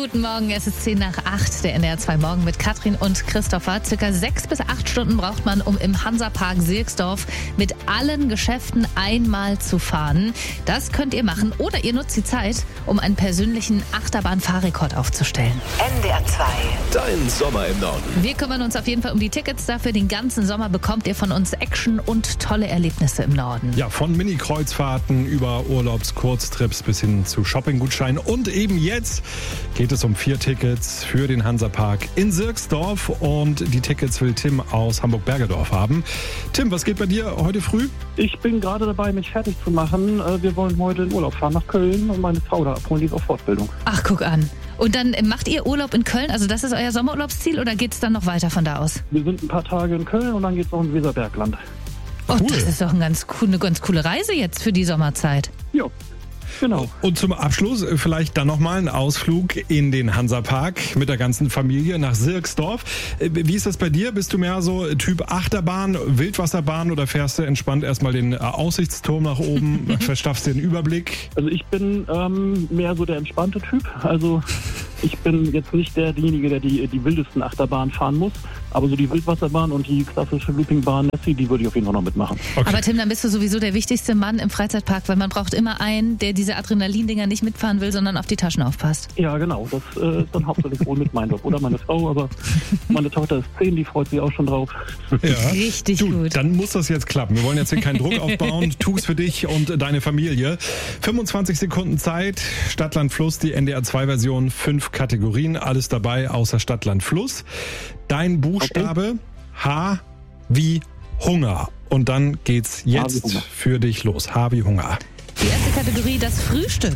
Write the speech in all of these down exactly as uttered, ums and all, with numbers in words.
Guten Morgen, es ist zehn nach acht, der N D R zwei Morgen mit Katrin und Christopher. Circa sechs bis acht Stunden braucht man, um im Hansapark Sirksdorf mit allen Geschäften einmal zu fahren. Das könnt ihr machen oder ihr nutzt die Zeit, um einen persönlichen Achterbahn-Fahrrekord aufzustellen. N D R zwei. Dein Sommer im Norden. Wir kümmern uns auf jeden Fall um die Tickets dafür. Den ganzen Sommer bekommt ihr von uns Action und tolle Erlebnisse im Norden. Ja, von Mini-Kreuzfahrten über Urlaubs-Kurztrips bis hin zu Shoppinggutscheinen. Und eben jetzt geht es um vier Tickets für den Hansapark in Sirksdorf. Und die Tickets will Tim aus Hamburg-Bergedorf haben. Tim, was geht bei dir heute früh? Ich bin gerade dabei, mich fertig zu machen. Wir wollen heute in Urlaub fahren nach Köln und meine Frau da abholen, die ist auf Fortbildung. Ach, guck an. Und dann macht ihr Urlaub in Köln? Also das ist euer Sommerurlaubsziel oder geht es dann noch weiter von da aus? Wir sind ein paar Tage in Köln und dann geht es noch ins Weserbergland. Oh, Cool. das ist doch ein ganz cool, eine ganz coole Reise jetzt für die Sommerzeit. Ja, genau. Und zum Abschluss vielleicht dann nochmal ein Ausflug in den Hansapark mit der ganzen Familie nach Sirksdorf. Wie ist das bei dir? Bist du mehr so Typ Achterbahn, Wildwasserbahn oder fährst du entspannt erstmal den Aussichtsturm nach oben, verschaffst dir den Überblick? Also ich bin ähm, mehr so der entspannte Typ. Also ich bin jetzt nicht der, derjenige, der die, die wildesten Achterbahnen fahren muss. Aber so die Wildwasserbahn und die klassische Loopingbahn Nessie, die würde ich auf jeden Fall noch mitmachen. Okay. Aber Tim, dann bist du sowieso der wichtigste Mann im Freizeitpark, weil man braucht immer einen, der diese Adrenalindinger nicht mitfahren will, sondern auf die Taschen aufpasst. Ja, genau. Das äh, ist dann hauptsächlich wohl mit meinem Job. Oder meine Frau, aber meine Tochter ist zehn, die freut sich auch schon drauf. Ja. Richtig du, gut. Dann muss das jetzt klappen. Wir wollen jetzt hier keinen Druck aufbauen. Tu's für dich und deine Familie. fünfundzwanzig Sekunden Zeit. Stadt, Land, Fluss, die N D R zwei Version. Fünf Kategorien. Alles dabei außer Stadt, Land, Fluss. Dein Buchstabe okay. H wie Hunger. Und dann geht's jetzt für dich los. H wie Hunger. Die erste Kategorie, das Frühstück.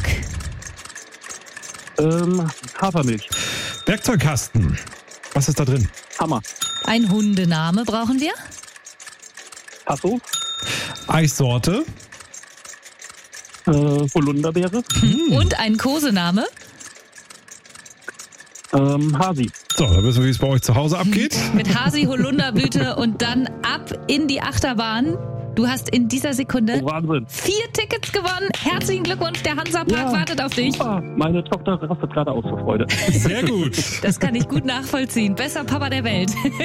Ähm, Hafermilch. Werkzeugkasten. Was ist da drin? Hammer. Ein Hundename brauchen wir. Hasso. Eissorte. Äh, Holunderbeere. Und ein Kosename. Ähm, Hasi. So, da wissen wir, wie es bei euch zu Hause abgeht. Mit Hasi, Holunderblüte und dann ab in die Achterbahn. Du hast in dieser Sekunde Oh, Wahnsinn. vier Tickets gewonnen. Herzlichen Glückwunsch, der Hansapark Ja. wartet auf dich. Ah, meine Tochter rastet gerade aus vor Freude. Sehr gut. Das kann ich gut nachvollziehen. Besser Papa der Welt.